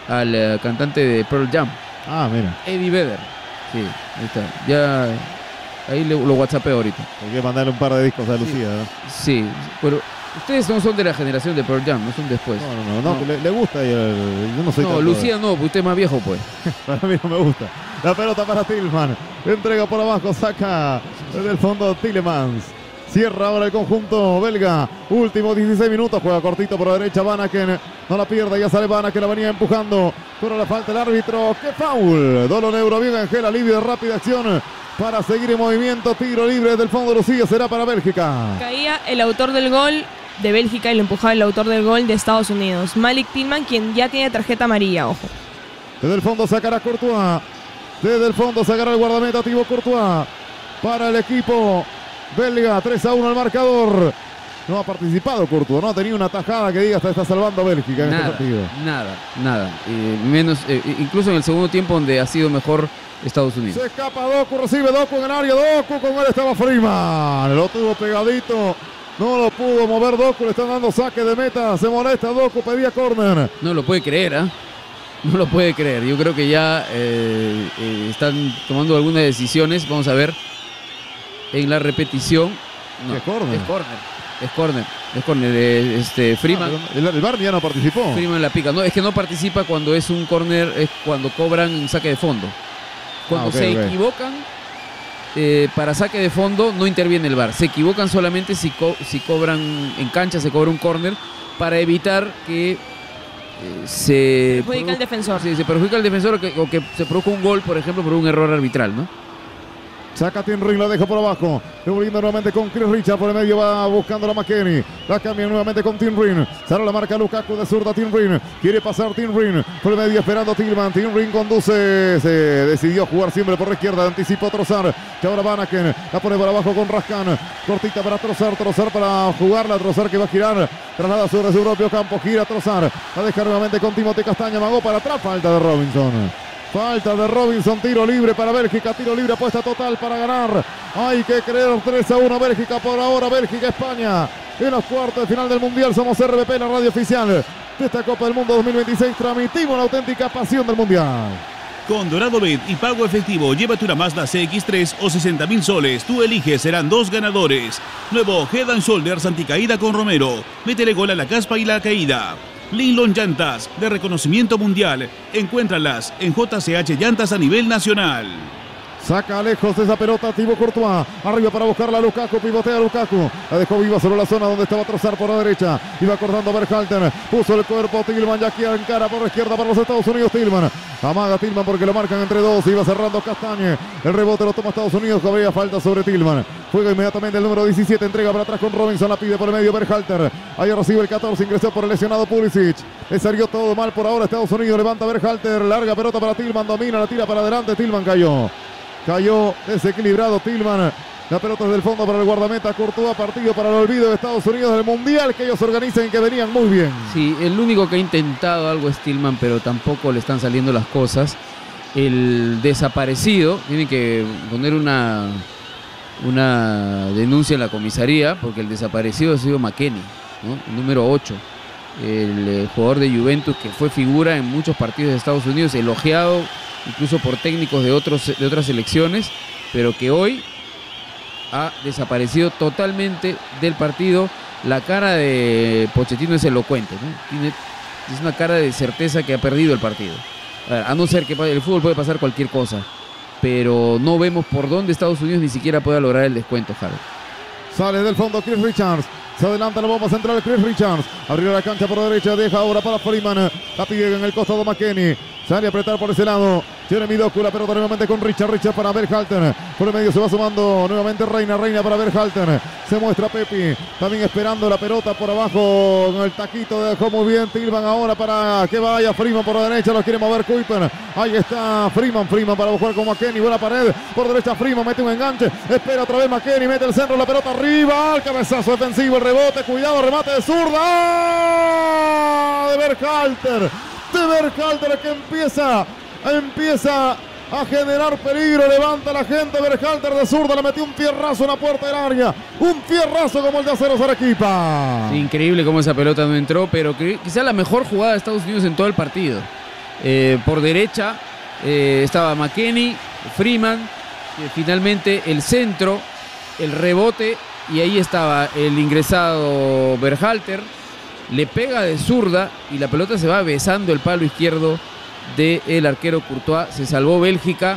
al cantante de Pearl Jam. Ah, mira. Eddie Vedder. Sí, ahí está. Ya ahí lo whatsappeo ahorita. Hay que mandarle un par de discos a Lucía, ¿no? Sí, pero ustedes no son de la generación de Pearl Jam, no son después. No. Le gusta y yo no soy No, tanto. Lucía no, porque usted es más viejo, pues. Para mí no me gusta. La pelota para Tielemans. Entrega por abajo, saca desde el fondo Tielemans. Cierra ahora el conjunto belga. Último 16 minutos. Juega cortito por la derecha Vanaken. No la pierde. Ya sale Vanaken. La venía empujando. Pero la falta el árbitro. ¡Qué foul! Dolo Neurobión Angel. Alivio de rápida acción para seguir en movimiento. Tiro libre del fondo de Lucía. Será para Bélgica. Caía el autor del gol de Bélgica y lo empujaba el autor del gol de Estados Unidos, Malik Tielemans, quien ya tiene tarjeta amarilla, ojo. Desde el fondo sacará Courtois. Desde el fondo sacará el guardameta Thibaut Courtois. Para el equipo belga, 3-1 al marcador. No ha participado Courtois, no ha tenido una tajada que diga hasta está salvando a Bélgica en este partido. Nada. Menos, incluso en el segundo tiempo donde ha sido mejor Estados Unidos. Se escapa Doku, recibe Doku en el área. Doku, con él estaba Freeman. Lo tuvo pegadito. No lo pudo mover Doku, le están dando saque de meta. Se molesta Doku, pedía córner. No lo puede creer, ¿ah? No lo puede creer. Yo creo que ya están tomando algunas decisiones. Vamos a ver en la repetición. No, ¿Es córner? Es córner. Freeman. El VAR ya no participó. Freeman la pica. No, es que no participa cuando es un córner, es cuando cobran un saque de fondo. Cuando se equivocan para saque de fondo no interviene el VAR. Se equivocan solamente si cobran en cancha, se cobra un córner para evitar que se perjudica al defensor. Sí, se perjudica al defensor o que se produzca un gol, por ejemplo, por un error arbitral, ¿no? Saca Tim Ring, la deja por abajo. Devolviendo nuevamente con Chris Richard. Por el medio va buscando la McKennie. La cambia nuevamente con Tim Ring. Sale la marca Lukaku de zurda. Tim Ring. Quiere pasar Tim Ring. Por el medio esperando Tielemans. Tim Ring conduce. Se decidió jugar siempre por la izquierda. Anticipó Trossard. Que ahora Vanaken. La pone por abajo con Rascán. Cortita para Trossard. Trossard para jugarla. Trossard que va a girar. Traslada sobre su propio campo. Gira Trossard. La deja nuevamente con Timothée Castaña. Magó para atrás. Falta de Robinson. Falta de Robinson, tiro libre para Bélgica, tiro libre, apuesta total para ganar. Hay que creer 3-1 Bélgica por ahora, Bélgica-España. En los cuartos de final del Mundial somos RBP, la radio oficial de esta Copa del Mundo 2026. Transmitimos la auténtica pasión del Mundial. Con Dorado Bet y pago efectivo, llévate una Mazda CX-3 o 60.000 soles. Tú eliges, serán 2 ganadores. Nuevo Head and Shoulders anticaída con Romero. Métele gol a la caspa y la caída. Linlon Llantas, de reconocimiento mundial. Encuéntralas en JCH Llantas a nivel nacional. Saca lejos esa pelota Thibaut Courtois. Arriba para buscarla a Lukaku. Pivotea a Lukaku. La dejó viva sobre la zona donde estaba Trossard por la derecha. Iba cortando Berhalter. Puso el cuerpo Tillman. Ya aquí encara por la izquierda para los Estados Unidos. Tillman. Amaga Tillman porque lo marcan entre dos. Iba cerrando Castañe. El rebote lo toma Estados Unidos. Habría falta sobre Tillman. Juega inmediatamente el número 17. Entrega para atrás con Robinson. La pide por el medio Berhalter. Ahí recibe el 14. Ingresó por el lesionado Pulisic. Le salió todo mal por ahora. Estados Unidos levanta Berhalter. Larga pelota para Tillman. Domina. La tira para adelante. Tillman cayó desequilibrado Tillman. La pelota es del fondo para el guardameta Courtois. Partido para el olvido de Estados Unidos del Mundial que ellos organizan y que venían muy bien. Sí, el único que ha intentado algo es Tillman, pero tampoco le están saliendo las cosas. El desaparecido, tiene que poner una denuncia en la comisaría, porque el desaparecido ha sido McKennie, ¿no? El número 8. El jugador de Juventus que fue figura en muchos partidos de Estados Unidos, elogiado incluso por técnicos de otras selecciones, pero que hoy ha desaparecido totalmente del partido. La cara de Pochettino es elocuente, ¿no? Es una cara de certeza que ha perdido el partido. A no ser que el fútbol puede pasar cualquier cosa, pero no vemos por dónde Estados Unidos ni siquiera pueda lograr el descuento, Jaro. Sale del fondo Chris Richards. Se adelanta la bomba central Chris Richards. Abrió la cancha por derecha. Deja ahora para Freeman. La pide en el costado McKennie. Sale a apretar por ese lado. Jeremy Doku, la pelota nuevamente con Richard para Berhalter. Por el medio se va sumando nuevamente Reina para Berhalter. Se muestra Pepi. También esperando la pelota por abajo. En el taquito dejó muy bien Tillman ahora para que vaya Freeman por la derecha. Lo quiere mover Kuiper. Ahí está Freeman para jugar con McKennie. Buena pared. Por derecha Freeman mete un enganche. Espera otra vez McKennie. Mete el centro. La pelota arriba. Al cabezazo defensivo. El rebote. Cuidado. Remate de zurda. ¡Ah! De Berhalter que empieza a generar peligro. Levanta la gente. Berhalter de zurda le metió un fierrazo en la puerta del área. Un fierrazo como el de Aceros Arequipa. Increíble cómo esa pelota no entró, pero quizá la mejor jugada de Estados Unidos en todo el partido. Por derecha estaba McKennie, Freeman, finalmente el centro, el rebote, y ahí estaba el ingresado Berhalter. Le pega de zurda y la pelota se va besando el palo izquierdo del arquero Courtois. Se salvó Bélgica.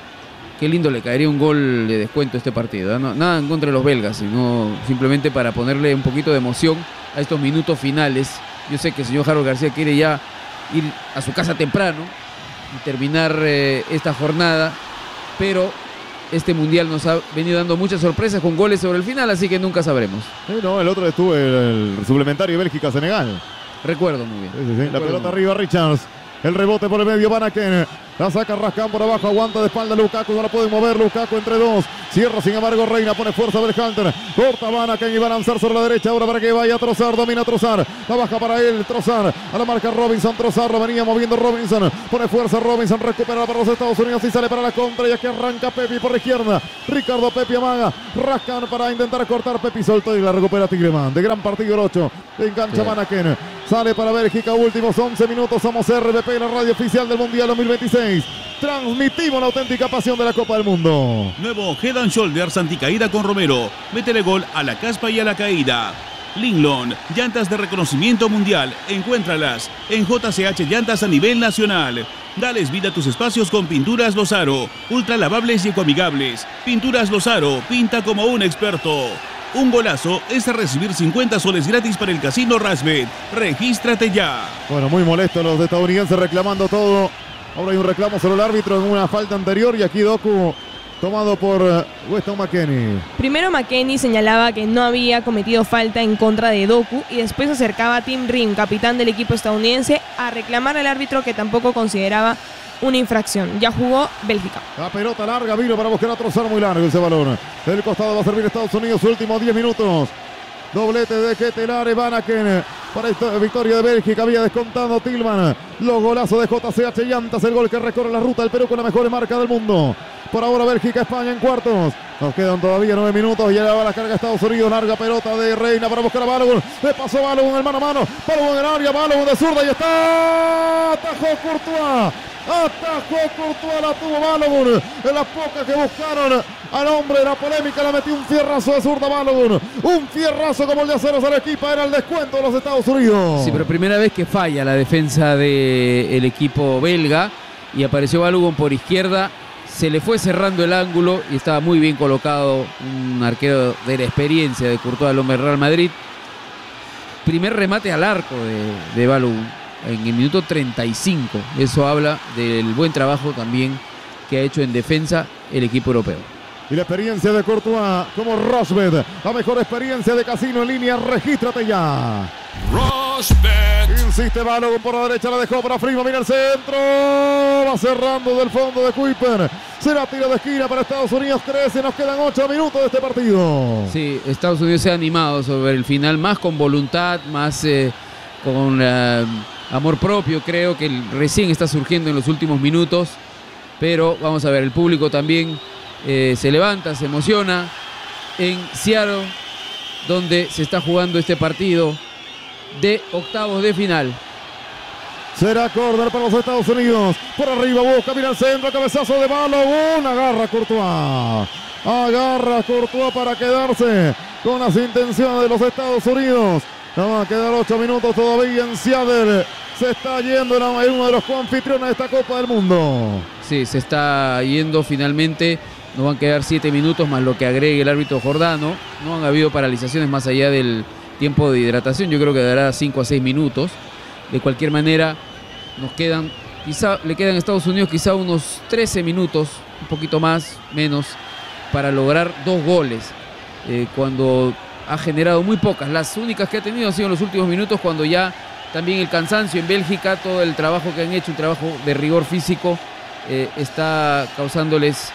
Qué lindo le caería un gol de descuento a este partido, ¿eh? No, nada en contra de los belgas, sino simplemente para ponerle un poquito de emoción a estos minutos finales. Yo sé que el señor Harold García quiere ya ir a su casa temprano y terminar esta jornada, pero este mundial nos ha venido dando muchas sorpresas con goles sobre el final, así que nunca sabremos. No, el otro estuvo el suplementario Bélgica-Senegal. Recuerdo muy bien. Sí. La pelota arriba Richards. El rebote por el medio Van Aken. La saca Rascán por abajo. Aguanta de espalda Lukaku. No la puede mover Lukaku entre dos. Cierra sin embargo Reina. Pone fuerza Berhalter. Corta Van Aken y va a lanzar sobre la derecha. Ahora para que vaya Trossard. Domina Trossard. La baja para él. Trossard. A la marca Robinson. Trossard lo venía moviendo Robinson. Pone fuerza Robinson. Recupera para los Estados Unidos y sale para la contra. Y aquí arranca Pepi por la izquierda. Ricardo Pepi amaga. Rascán para intentar cortar. Pepi soltó y la recupera Tielemans. De gran partido el 8. Engancha Van Aken. Sale para Bélgica. Últimos 11 minutos. Somos RBP, la radio oficial del Mundial 2026. Transmitimos la auténtica pasión de la Copa del Mundo. Nuevo Head and Shoulders anticaída con Romero. Métele gol a la caspa y a la caída. Linlon, llantas de reconocimiento mundial. Encuéntralas en JCH Llantas a nivel nacional. Dales vida a tus espacios con Pinturas Lozaro. Ultra lavables y ecoamigables. Pinturas Lozaro, pinta como un experto. Un golazo es a recibir 50 soles gratis para el Casino Rasbet. Regístrate ya. Bueno, muy molestos los estadounidenses reclamando todo. Ahora hay un reclamo sobre el árbitro en una falta anterior y aquí Doku tomado por Weston McKennie. Primero McKennie señalaba que no había cometido falta en contra de Doku y después se acercaba a Tim Ream, capitán del equipo estadounidense, a reclamar al árbitro que tampoco consideraba una infracción. Ya jugó Bélgica. La pelota larga vino para buscar a Trossard, muy largo ese balón. Del costado va a servir Estados Unidos, últimos 10 minutos. Doblete de Ketelare, Van Aken. para esta victoria de Bélgica. Había descontado Tillman. Los golazos de JCH Llantas, el gol que recorre la ruta del Perú con la mejor marca del mundo. Por ahora Bélgica-España en cuartos. Nos quedan todavía 9 minutos. Ya va la carga Estados Unidos. Larga pelota de Reina para buscar a Balogun. Le pasó Balogun el mano a mano. Balogun en el área. Balogun de zurda y está. Atajó Courtois. Atajó Courtois. La tuvo Balogun. En las pocas que buscaron al hombre de la polémica. La metió un fierrazo de zurda Balogun. Un fierrazo como el de Aceros Arequipa. Era el descuento de los Estados Unidos. Sí, pero primera vez que falla la defensa del equipo belga. Y apareció Balogun por izquierda. Se le fue cerrando el ángulo y estaba muy bien colocado, un arquero de la experiencia de Courtois, el hombre del Real Madrid. Primer remate al arco de Balogun en el minuto 35. Eso habla del buen trabajo también que ha hecho en defensa el equipo europeo. Y la experiencia de Courtois como Rosbet, la mejor experiencia de casino en línea. Regístrate ya. Rosbet. Insiste Balogun por la derecha, la dejó para Freeman, mira el centro, va cerrando del fondo de Kuiper. Será tiro de esquina para Estados Unidos, 13, nos quedan 8 minutos de este partido. Sí, Estados Unidos se ha animado sobre el final, más con voluntad, más con amor propio, creo que recién está surgiendo en los últimos minutos, pero vamos a ver, el público también se levanta, se emociona en Seattle, donde se está jugando este partido de octavos de final. Será córner para los Estados Unidos. Por arriba busca, mira el centro, cabezazo de Balogun. Agarra Courtois. Agarra Courtois para quedarse con las intenciones de los Estados Unidos. No va a quedar 8 minutos todavía en Seattle. Se está yendo en uno de los coanfitriones de esta Copa del Mundo. Sí, se está yendo finalmente. Nos van a quedar 7 minutos más lo que agregue el árbitro Jordano. No han habido paralizaciones más allá del tiempo de hidratación. Yo creo que dará 5 a 6 minutos. De cualquier manera, nos quedan, quizá le quedan a Estados Unidos quizá unos 13 minutos, un poquito más, menos, para lograr 2 goles. Cuando ha generado muy pocas. Las únicas que ha tenido han sido en los últimos minutos, cuando ya también el cansancio en Bélgica, todo el trabajo que han hecho, un trabajo de rigor físico, está causándoles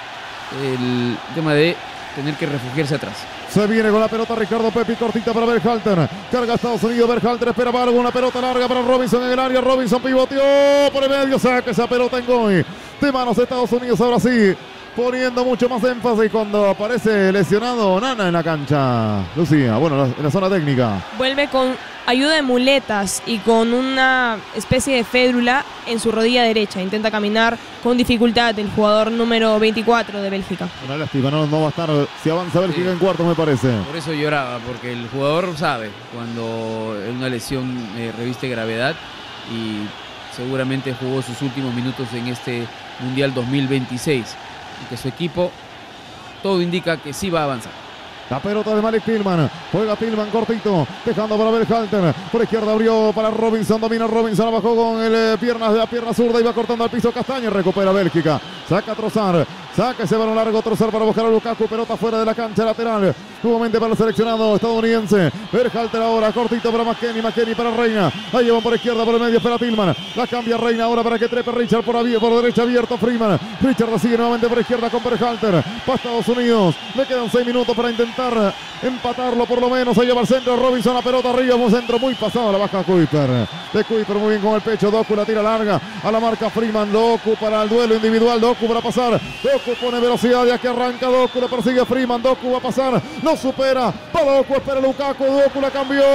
el tema de tener que refugiarse atrás. Se viene con la pelota Ricardo Pepi, cortita para Berhalter. Carga Estados Unidos, Berhalter espera Balogun, una pelota larga para Robinson en el área. Robinson pivoteó por el medio, saca esa pelota en gol. De manos de Estados Unidos, ahora sí, poniendo mucho más énfasis cuando aparece lesionado Nana en la cancha. Lucía, bueno, en la zona técnica. Vuelve con ayuda de muletas y con una especie de fédula en su rodilla derecha. Intenta caminar con dificultad el jugador número 24 de Bélgica. Una lástima, no va a estar si avanza Bélgica en cuarto, me parece. Por eso lloraba, porque el jugador sabe cuando una lesión reviste gravedad y seguramente jugó sus últimos minutos en este Mundial 2026. Y que su equipo, todo indica que sí va a avanzar. La pelota de Malik Tillman, juega Tillman cortito, dejando para Berhalter, por izquierda abrió para Robinson, domina Robinson, abajo con el piernas de la pierna zurda y va cortando al piso Castaño, recupera Bélgica, saca Trossard, saca ese balón largo Trossard para buscar a Lukaku, pelota fuera de la cancha lateral, nuevamente para el seleccionado estadounidense, Berhalter ahora cortito para McKennie para Reina, ahí llevan por izquierda, por el medio espera Tillman, la cambia Reina ahora para que trepe Richard por derecha abierto Freeman, Richard la sigue nuevamente por izquierda con Berhalter, para Estados Unidos, le quedan 6 minutos para intentar empatarlo por lo menos. Ahí lleva el centro Robinson, la pelota arriba, un centro muy pasado, la baja Kuiper. De Kuiper muy bien con el pecho, Doku la tira larga a la marca Freeman, Doku para el duelo individual, Doku para pasar, Doku pone velocidad, ya que arranca Doku, le persigue Freeman, Doku va a pasar, no supera, para Doku, espera Lukaku, Doku la cambió.